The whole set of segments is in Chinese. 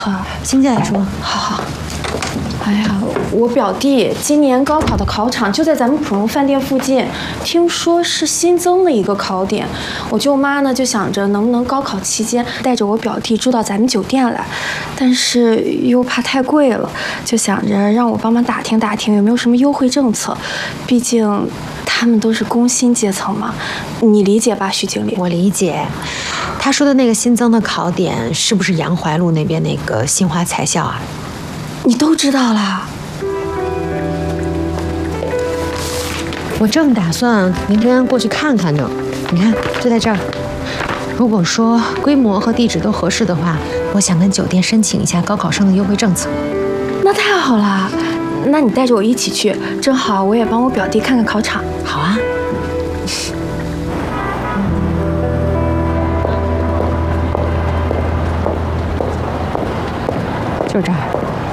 好，新进来说。好。哎呀，我表弟今年高考的考场就在咱们普荣饭店附近，听说是新增了一个考点。我舅妈呢就想着能不能高考期间带着我表弟住到咱们酒店来，但是又怕太贵了，就想着让我帮忙打听打听有没有什么优惠政策。毕竟他们都是工薪阶层嘛，你理解吧，徐经理？ 我理解。他说的那个新增的考点是不是杨怀路那边那个新华财校啊？ 你都知道啦？ 我正打算明天过去看看呢。你看，就在这儿。如果说规模和地址都合适的话，我想跟酒店申请一下高考生的优惠政策。 那太好了，那你带着我一起去，正好我也帮我表弟看看考场。 好啊。就是这儿。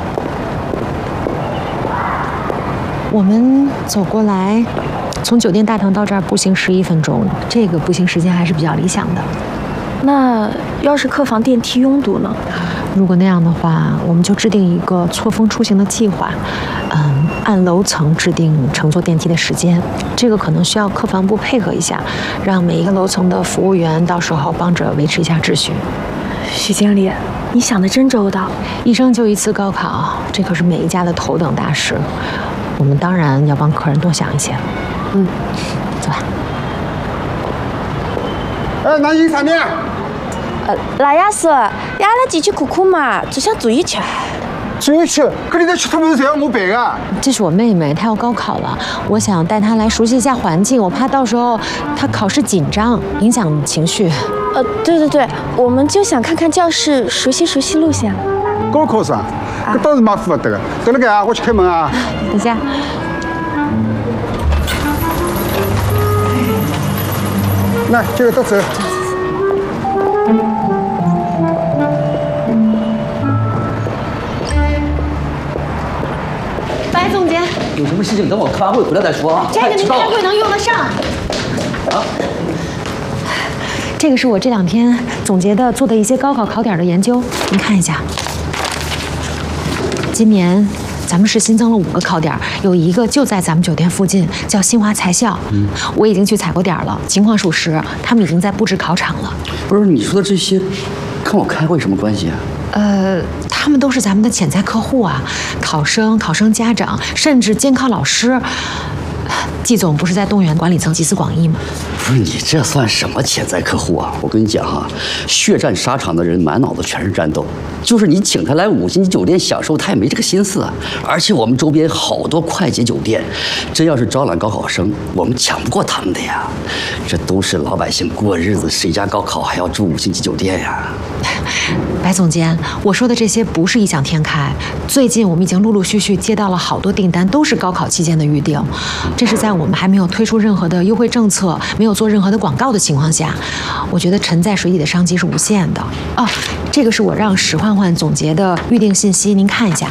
我们走过来，从酒店大堂到这儿步行11分钟，这个步行时间还是比较理想的。 那要是客房电梯拥堵呢？ 如果那样的话，我们就制定一个错峰出行的计划，按楼层制定乘坐电梯的时间。这个可能需要客房部配合一下，让每一个楼层的服务员到时候帮着维持一下秩序。 徐经理，你想得真周到。 一生就一次高考，这可是每一家的头等大事。我们当然要帮客人多想一些。走吧。 那你上面？ 那也是，压了进去哭哭嘛，只想住一圈。 住一圈，可你在吃土豆菜没背啊？ 这是我妹妹，她要高考了，我想带她来熟悉一下环境，我怕到时候她考试紧张，影响情绪。 对，我们就想看看教室，熟悉路线。 高考生，这倒是蛮负责的。等那个啊，我去开门啊。 等一下。 来，这个都走。 白总监， 有什么事情等我开完会回来再说啊。 这个您开会能用得上。 啊。 这个是我这2天总结的做的一些高考考点的研究，您看一下。今年咱们是新增了5个考点，有一个就在咱们酒店附近，叫新华财校。我已经去踩过点了，情况属实，他们已经在布置考场了。 不是你说的这些，跟我开会什么关系啊？ 他们都是咱们的潜在客户啊，考生、考生家长，甚至监考老师。季总不是在动员管理层集思广益吗？ 不是你这算什么潜在客户啊？我跟你讲啊，血战沙场的人满脑子全是战斗，就是你请他来5星级酒店享受，他也没这个心思啊。而且我们周边好多快捷酒店，真要是招揽高考生，我们抢不过他们的呀。这都是老百姓过日子，谁家高考还要住5星级酒店呀？ 白总监，我说的这些不是异想天开。最近我们已经陆陆续续接到了好多订单，都是高考期间的预定。这是在我们还没有推出任何的优惠政策、没有做任何的广告的情况下，我觉得沉在水底的商机是无限的。这个是我让史焕焕总结的预定信息，您看一下。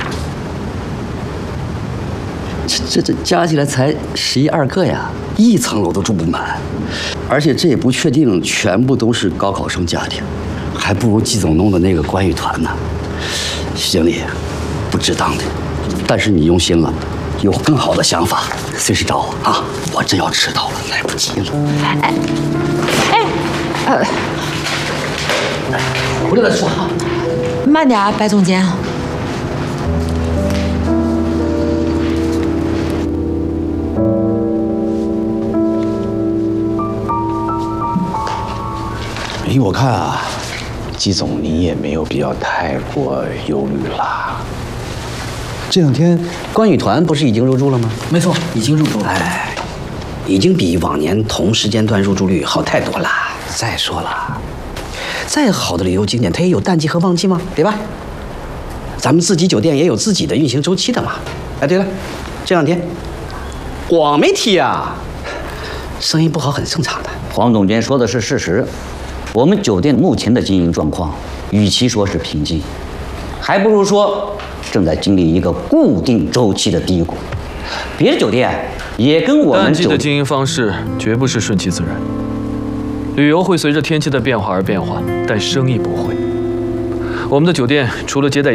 这加起来才11、12个呀，1层楼都住不满，而且这也不确定全部都是高考生家庭。还不如季总弄的那个关羽团呢。徐经理，不值当的，但是你用心了，有更好的想法，随时找我啊！我真要迟到了，来不及了。回来再说啊。 慢点啊，白总监。 依我看啊，季总你也没有必要太过忧虑啦。这2天关羽团不是已经入住了吗？ 没错，已经入住了。 已经比往年同时间段入住率好太多了。再说了，再好的旅游景点，它也有淡季和旺季嘛，对吧？咱们自己酒店也有自己的运行周期的嘛。对了，这2天我没提啊，生意不好很正常的。 黄总监说的是事实。我们酒店目前的经营状况，与其说是平静，还不如说正在经历一个固定周期的低谷。别的酒店也跟我们淡季的经营方式绝不是顺其自然，旅游会随着天气的变化而变化，但生意不会。我们的酒店除了接待